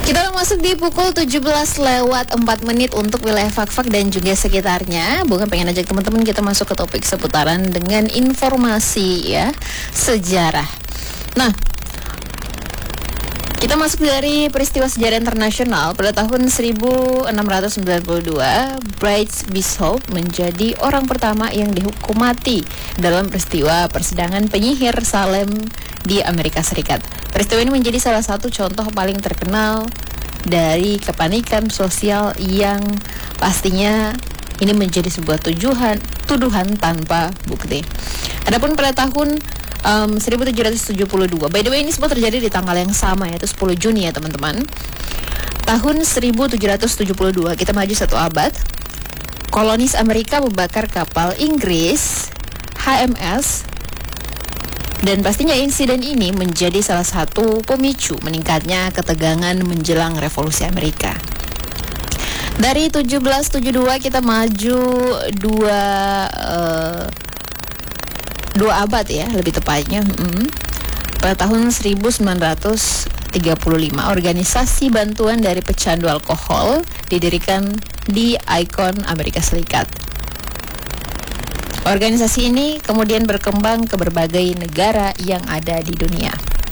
Kita masuk di pukul 17:04 untuk wilayah Fakfak dan juga sekitarnya. Bukan pengen ajak teman-teman kita masuk ke topik seputaran dengan informasi ya, sejarah. Nah, kita masuk dari peristiwa sejarah internasional. Pada tahun 1692, Bright Bishop menjadi orang pertama yang dihukum mati dalam peristiwa persidangan penyihir Salem di Amerika Serikat. Peristiwa ini menjadi salah satu contoh paling terkenal dari kepanikan sosial yang pastinya ini menjadi sebuah tuduhan tanpa bukti. Adapun pada tahun 1772. By the way, ini semua terjadi di tanggal yang sama, yaitu 10 Juni ya teman-teman. Tahun 1772, kita maju satu abad. Kolonis Amerika membakar kapal Inggris HMS, dan pastinya insiden ini menjadi salah satu pemicu meningkatnya ketegangan menjelang revolusi Amerika. Dari 1772 kita maju dua abad ya, lebih tepatnya. Pada tahun 1935, organisasi bantuan dari pecandu alkohol didirikan di Icon, Amerika Serikat. Organisasi ini kemudian berkembang ke berbagai negara yang ada di dunia.